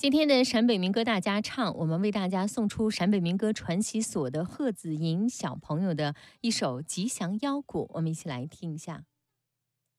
今天的陕北民歌大家唱，我们为大家送出陕北民歌传习所的贺子莹小朋友的一首《吉祥腰鼓》，我们一起来听一下。